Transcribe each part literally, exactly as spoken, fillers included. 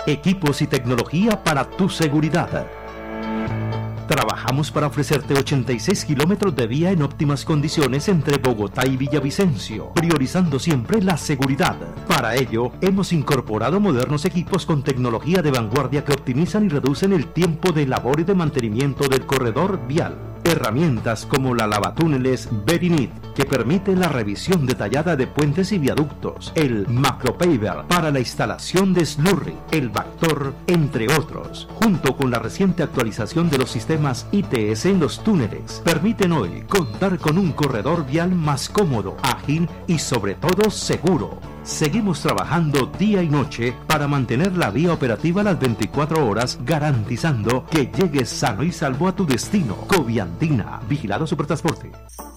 equipos y tecnología para tu seguridad. Trabajamos para ofrecerte ochenta y seis kilómetros de vía en óptimas condiciones entre Bogotá y Villavicencio, priorizando siempre la seguridad. Para ello, hemos incorporado modernos equipos con tecnología de vanguardia que optimizan y reducen el tiempo de labor y de mantenimiento del corredor vial. Herramientas como la lavatúneles Verinit, que permite la revisión detallada de puentes y viaductos, el Macropaver para la instalación de slurry, el Vactor, entre otros, junto con la reciente actualización de los sistemas I T S en los túneles, permiten hoy contar con un corredor vial más cómodo, ágil y sobre todo seguro. Seguimos trabajando día y noche para mantener la vía operativa las veinticuatro horas, garantizando que llegues sano y salvo a tu destino. Coviantina, Vigilado Supertransporte.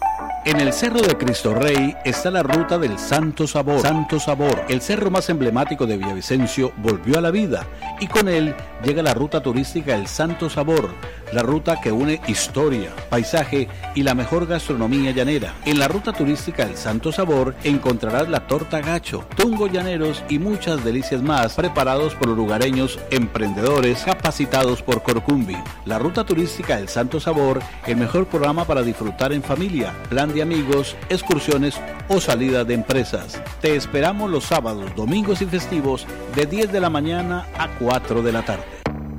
En el Cerro de Cristo Rey está la ruta del Santo Sabor. Santo Sabor, el cerro más emblemático de Villavicencio, volvió a la vida y con él llega la ruta turística El Santo Sabor, la ruta que une historia, paisaje y la mejor gastronomía llanera. En la ruta turística El Santo Sabor encontrarás la torta gacho, tungos llaneros y muchas delicias más preparados por lugareños emprendedores capacitados por Corcumbi. La ruta turística El Santo Sabor, el mejor programa para disfrutar en familia, plan de amigos, excursiones o salida de empresas. Te esperamos los sábados, domingos y festivos de diez de la mañana a cuatro de la tarde.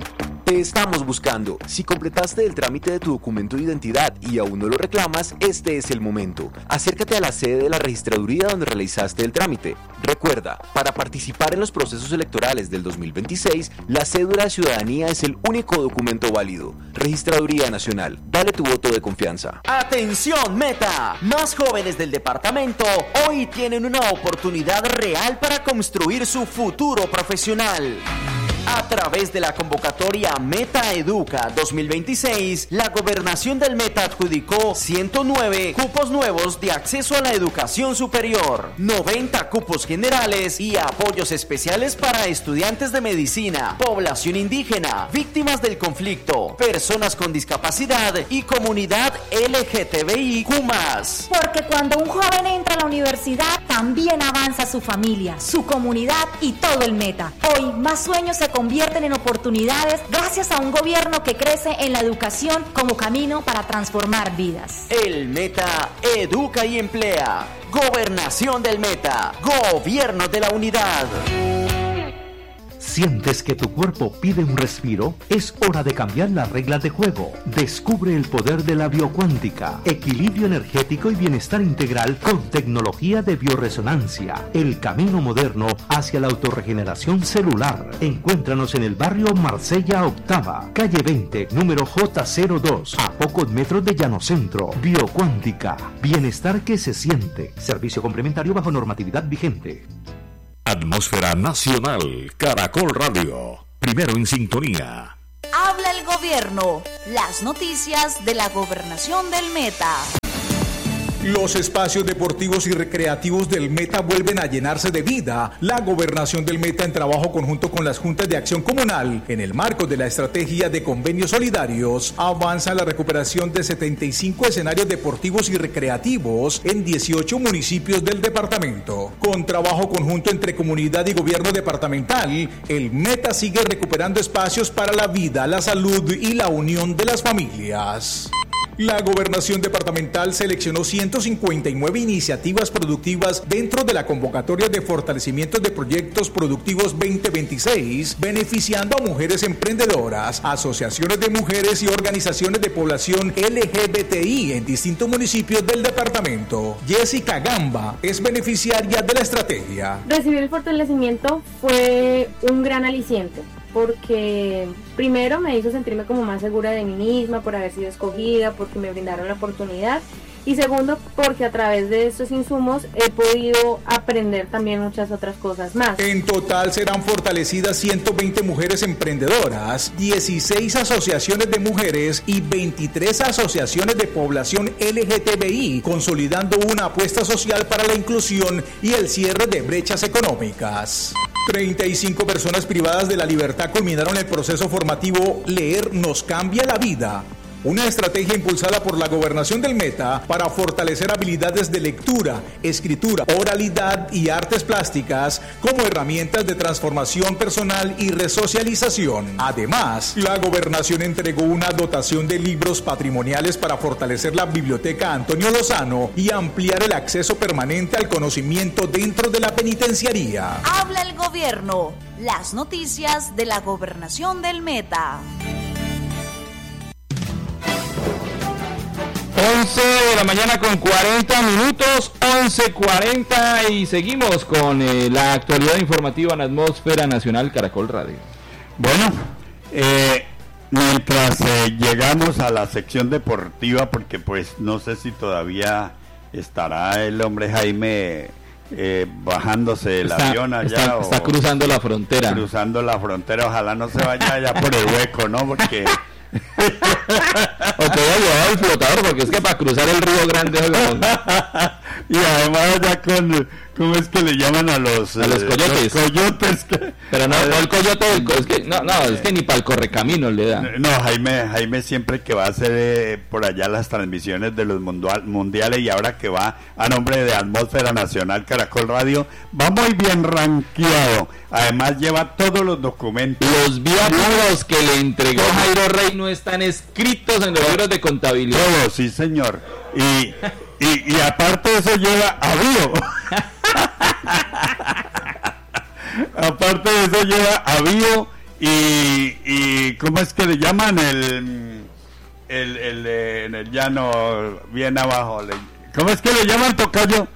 Te estamos buscando. Si completaste el trámite de tu documento de identidad y aún no lo reclamas, este es el momento. Acércate a la sede de la registraduría donde realizaste el trámite. Recuerda, para participar en los procesos electorales del dos mil veintiséis, la cédula de ciudadanía es el único documento válido. Registraduría Nacional, dale tu voto de confianza. ¡Atención, Meta! Más jóvenes del departamento hoy tienen una oportunidad real para construir su futuro profesional. A través de la convocatoria Meta Educa dos mil veintiséis, la Gobernación del Meta adjudicó ciento nueve cupos nuevos de acceso a la educación superior, noventa cupos generales y apoyos especiales para estudiantes de medicina, población indígena, víctimas del conflicto, personas con discapacidad y comunidad L G T B I Q más. Porque cuando un joven entra a la universidad, también avanza su familia, su comunidad y todo el Meta. Hoy, más sueños se convierten en oportunidades gracias a un gobierno que crece en la educación como camino para transformar vidas. El Meta educa y emplea. Gobernación del Meta. Gobierno de la Unidad. ¿Sientes que tu cuerpo pide un respiro? Es hora de cambiar las reglas de juego. Descubre el poder de la biocuántica, equilibrio energético y bienestar integral con tecnología de bioresonancia. El camino moderno hacia la autorregeneración celular. Encuéntranos en el barrio Marsella Octava, calle veinte, número J cero dos, a pocos metros de Llanocentro. Biocuántica, bienestar que se siente. Servicio complementario bajo normatividad vigente. Atmósfera Nacional, Caracol Radio, primero en sintonía. Habla el gobierno, las noticias de la gobernación del Meta. Los espacios deportivos y recreativos del Meta vuelven a llenarse de vida. La Gobernación del Meta, en trabajo conjunto con las Juntas de Acción Comunal, en el marco de la estrategia de convenios solidarios, avanza en la recuperación de setenta y cinco escenarios deportivos y recreativos en dieciocho municipios del departamento. Con trabajo conjunto entre comunidad y gobierno departamental, el Meta sigue recuperando espacios para la vida, la salud y la unión de las familias. La Gobernación Departamental seleccionó ciento cincuenta y nueve iniciativas productivas dentro de la convocatoria de fortalecimiento de proyectos productivos veinte veintiséis, beneficiando a mujeres emprendedoras, asociaciones de mujeres y organizaciones de población L G B T I en distintos municipios del departamento. Jessica Gamba es beneficiaria de la estrategia. Recibir el fortalecimiento fue un gran aliciente, porque primero me hizo sentirme como más segura de mí misma por haber sido escogida, porque me brindaron la oportunidad, y segundo, porque a través de estos insumos he podido aprender también muchas otras cosas más. En total serán fortalecidas ciento veinte mujeres emprendedoras, dieciséis asociaciones de mujeres y veintitrés asociaciones de población L G T B I, consolidando una apuesta social para la inclusión y el cierre de brechas económicas. treinta y cinco personas privadas de la libertad culminaron el proceso formativo Leer nos cambia la vida. una estrategia impulsada por la Gobernación del Meta para fortalecer habilidades de lectura, escritura, oralidad y artes plásticas como herramientas de transformación personal y resocialización. Además, la Gobernación entregó una dotación de libros patrimoniales para fortalecer la Biblioteca Antonio Lozano y ampliar el acceso permanente al conocimiento dentro de la penitenciaría. Habla el gobierno. Las noticias de la Gobernación del Meta. once de la mañana con cuarenta minutos, once cuarenta, y seguimos con eh, la actualidad informativa en Atmósfera Nacional Caracol Radio. Bueno, eh, mientras eh, llegamos a la sección deportiva, porque pues no sé si todavía estará el hombre Jaime eh, bajándose del está, avión allá. Está, o está cruzando la frontera. Cruzando la frontera, ojalá no se vaya allá por el hueco, ¿no? Porque... o te voy a llevar el flotador, porque es que para cruzar el Río Grande y además ya con, ¿cómo es que le llaman a los a los coyotes? Los coyotes que... pero no, no el coyote, el, es que no, no, es que ni para el correcaminos le da. No, Jaime, Jaime siempre que va a hacer eh, por allá las transmisiones de los mundial, mundiales, y ahora que va a nombre de Atmósfera Nacional Caracol Radio, va muy bien rankeado. Además lleva todos los documentos. Los viáticos que le entregó Jairo Rey no están escritos en los libros de contabilidad. Todos, sí señor. Y, y, y aparte de eso lleva avío. Aparte de eso lleva avío y, y ¿cómo es que le llaman? El, el, el, el en el llano, bien abajo. Le, ¿Cómo es que le llaman, tocayo?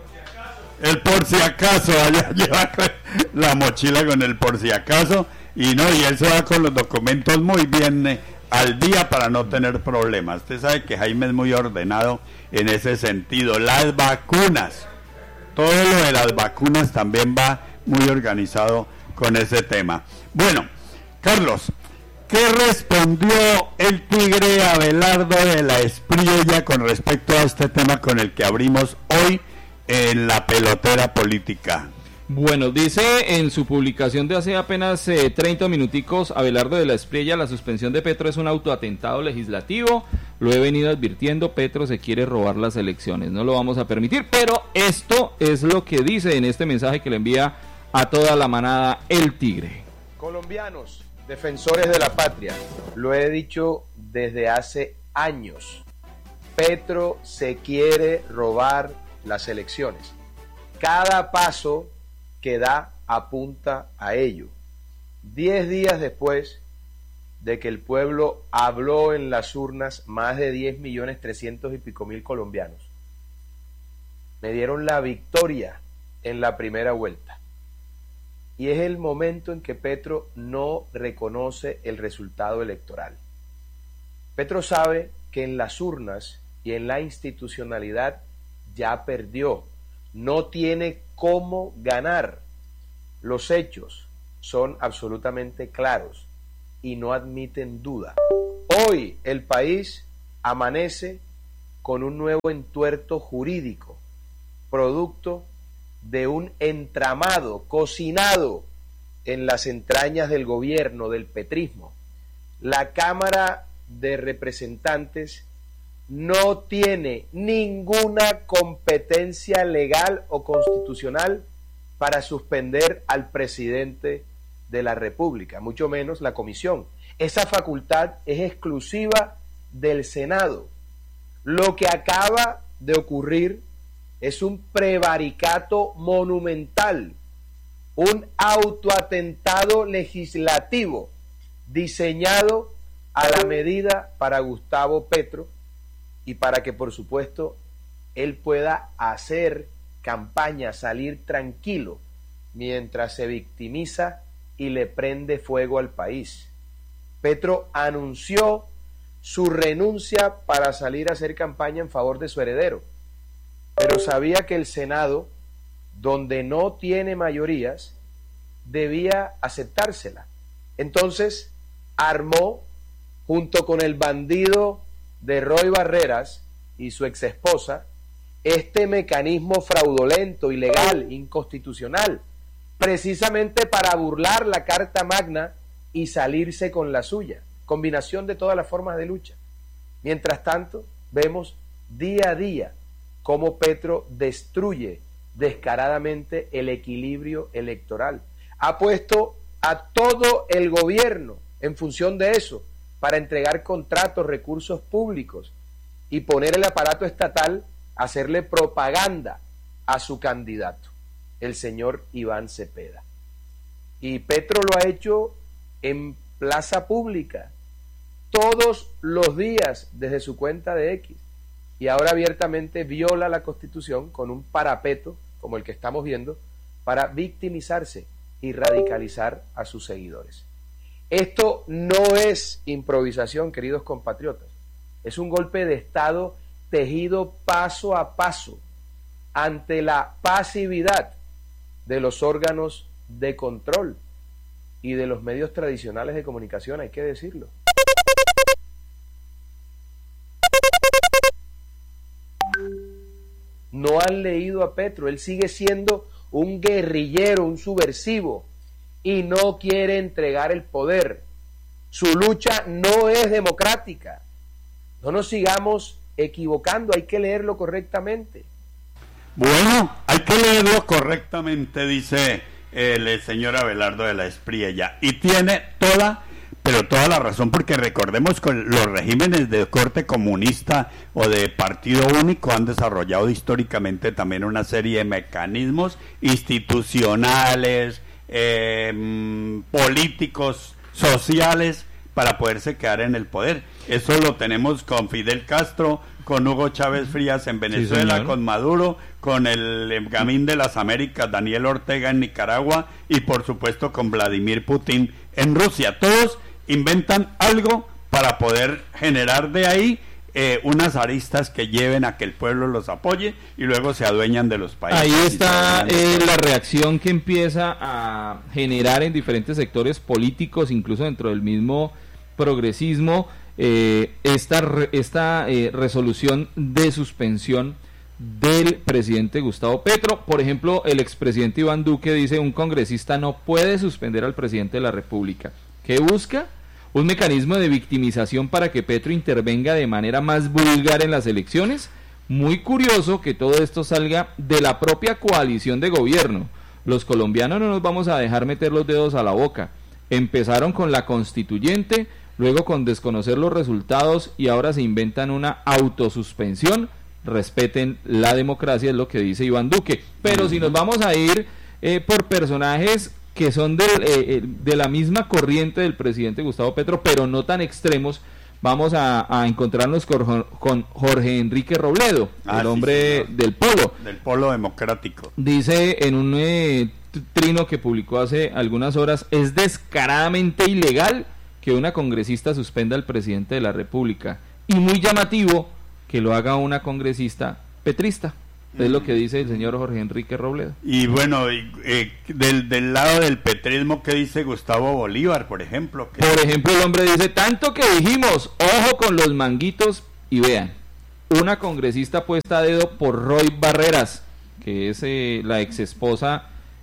El por si acaso, allá lleva la mochila con el por si acaso, y no, y él se va con los documentos muy bien eh, al día para no tener problemas. Usted sabe que Jaime es muy ordenado en ese sentido. Las vacunas, todo lo de las vacunas también va muy organizado con ese tema. Bueno, Carlos, ¿qué respondió el Tigre Abelardo de la Espriella con respecto a este tema con el que abrimos hoy en la pelotera política? Bueno, dice en su publicación de hace apenas eh, treinta minuticos, Abelardo de la Espriella: la suspensión de Petro es un autoatentado legislativo, lo he venido advirtiendo, Petro se quiere robar las elecciones, no lo vamos a permitir, pero esto es lo que dice en este mensaje que le envía a toda la manada el Tigre. Colombianos, defensores de la patria, lo he dicho desde hace años, Petro se quiere robar las elecciones. Cada paso que da apunta a ello. Diez días después de que el pueblo habló en las urnas, más de diez millones trescientos y pico mil colombianos me dieron la victoria en la primera vuelta. Y es el momento en que Petro no reconoce el resultado electoral. Petro sabe que en las urnas y en la institucionalidad ya perdió, no tiene cómo ganar. Los hechos son absolutamente claros y no admiten duda. Hoy el país amanece con un nuevo entuerto jurídico, producto de un entramado cocinado en las entrañas del gobierno del petrismo. La Cámara de Representantes no tiene ninguna competencia legal o constitucional para suspender al presidente de la República, mucho menos la comisión. Esa facultad es exclusiva del Senado. Lo que acaba de ocurrir es un prevaricato monumental, un autoatentado legislativo diseñado a la medida para Gustavo Petro y para que, por supuesto, él pueda hacer campaña, salir tranquilo mientras se victimiza y le prende fuego al país. Petro anunció su renuncia para salir a hacer campaña en favor de su heredero, pero sabía que el Senado, donde no tiene mayorías, debía aceptársela. Entonces armó, junto con el bandido de Roy Barreras y su exesposa, este mecanismo fraudulento, ilegal, inconstitucional, precisamente para burlar la Carta Magna y salirse con la suya. Combinación de todas las formas de lucha. Mientras tanto, vemos día a día cómo Petro destruye descaradamente el equilibrio electoral. Ha puesto a todo el gobierno en función de eso, para entregar contratos, recursos públicos y poner el aparato estatal a hacerle propaganda a su candidato, el señor Iván Cepeda. Y Petro lo ha hecho en plaza pública, todos los días desde su cuenta de X, y ahora abiertamente viola la Constitución con un parapeto, como el que estamos viendo, para victimizarse y radicalizar a sus seguidores. Esto no es improvisación, queridos compatriotas, es un golpe de Estado tejido paso a paso ante la pasividad de los órganos de control y de los medios tradicionales de comunicación, hay que decirlo. No han leído a Petro, él sigue siendo un guerrillero, un subversivo, y no quiere entregar el poder. Su lucha no es democrática. No nos sigamos equivocando, hay que leerlo correctamente. Bueno, hay que leerlo correctamente, dice el señor Abelardo de la Espriella, y tiene toda, pero toda la razón, porque recordemos que los regímenes de corte comunista o de partido único han desarrollado históricamente también una serie de mecanismos institucionales, eh, políticos, sociales, para poderse quedar en el poder. Eso lo tenemos con Fidel Castro, con Hugo Chávez Frías en Venezuela, sí, con Maduro, con el gamín de las Américas, Daniel Ortega en Nicaragua, y por supuesto con Vladimir Putin en Rusia. Todos inventan algo para poder generar de ahí eh, unas aristas que lleven a que el pueblo los apoye y luego se adueñan de los países. Ahí está eh, la reacción que empieza a generar en diferentes sectores políticos, incluso dentro del mismo progresismo, eh, esta, re, esta eh, resolución de suspensión del presidente Gustavo Petro. Por ejemplo, el expresidente Iván Duque dice: un congresista no puede suspender al presidente de la República. ¿Qué busca? Un mecanismo de victimización para que Petro intervenga de manera más vulgar en las elecciones. Muy curioso que todo esto salga de la propia coalición de gobierno. Los colombianos no nos vamos a dejar meter los dedos a la boca. Empezaron con la constituyente, luego con desconocer los resultados y ahora se inventan una autosuspensión. Respeten la democracia, es lo que dice Iván Duque. Pero si nos vamos a ir eh, por personajes que son de, eh, de la misma corriente del presidente Gustavo Petro, pero no tan extremos, vamos a, a encontrarnos con, con Jorge Enrique Robledo, ah, el sí, hombre señor. del Polo. Del Polo Democrático. Dice en un eh, trino que publicó hace algunas horas: es descaradamente ilegal que una congresista suspenda al presidente de la República, y muy llamativo que lo haga una congresista petrista. Es lo que dice el señor Jorge Enrique Robledo. Y bueno, eh, del, del lado del petrismo, ¿qué dice Gustavo Bolívar, por ejemplo? Que... Por ejemplo, el hombre dice: tanto que dijimos, ojo con los manguitos, y vean, una congresista puesta a dedo por Roy Barreras, que es eh, la ex esposa,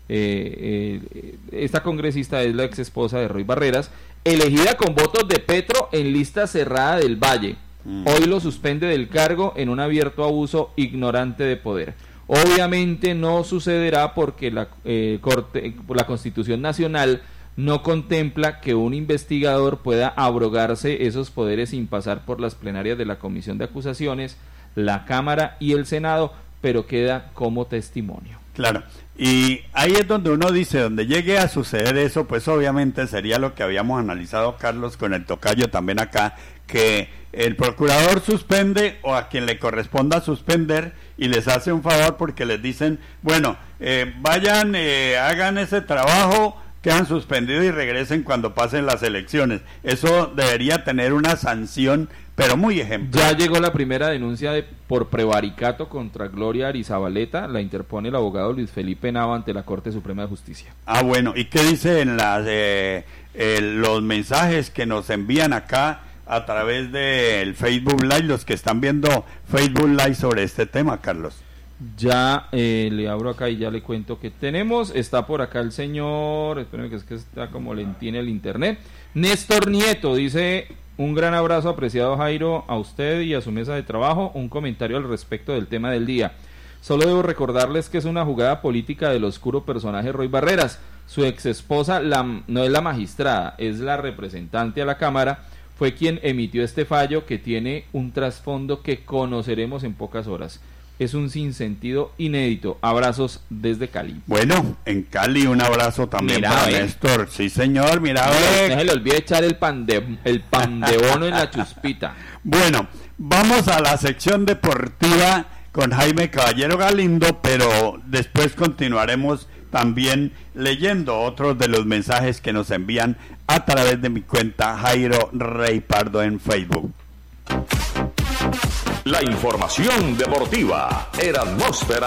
eh, eh, esta congresista es la ex esposa de Roy Barreras, elegida con votos de Petro en lista cerrada del Valle. Hoy lo suspende del cargo en un abierto abuso ignorante de poder. Obviamente no sucederá porque la, eh, corte, la Constitución Nacional no contempla que un investigador pueda abrogarse esos poderes sin pasar por las plenarias de la Comisión de Acusaciones, la Cámara y el Senado, pero queda como testimonio. Claro, y ahí es donde uno dice, donde llegue a suceder eso, pues obviamente sería lo que habíamos analizado, Carlos, con el tocayo también acá, que el procurador suspende o a quien le corresponda suspender y les hace un favor porque les dicen, bueno, eh, vayan, eh, hagan ese trabajo, quedan suspendidos y regresen cuando pasen las elecciones. Eso debería tener una sanción, pero muy ejemplar. Ya llegó la primera denuncia de, por prevaricato contra Gloria Arizabaleta, la interpone el abogado Luis Felipe Nava ante la Corte Suprema de Justicia. Ah, bueno, ¿y qué dice en las, eh, eh, los mensajes que nos envían acá a través del Facebook Live, los que están viendo Facebook Live sobre este tema, Carlos? Ya eh, le abro acá y ya le cuento que tenemos. Está por acá el señor, espérenme que es que está como lentín el internet. Néstor Nieto dice: un gran abrazo, apreciado Jairo, a usted y a su mesa de trabajo. Un comentario al respecto del tema del día. Solo debo recordarles que es una jugada política del oscuro personaje Roy Barreras. Su ex esposa la, no es la magistrada, es la representante a la Cámara. Fue quien emitió este fallo que tiene un trasfondo que conoceremos en pocas horas. Es un sinsentido inédito. Abrazos desde Cali. Bueno, en Cali un abrazo también mira, para eh. Néstor. Sí, señor, mira. No, no se le olvide echar el pan de, el pan de bono en la chuspita. Bueno, vamos a la sección deportiva con Jaime Caballero Galindo, pero después continuaremos también leyendo otros de los mensajes que nos envían a través de mi cuenta Jairo Rey Pardo en Facebook. La información deportiva era Atmósfera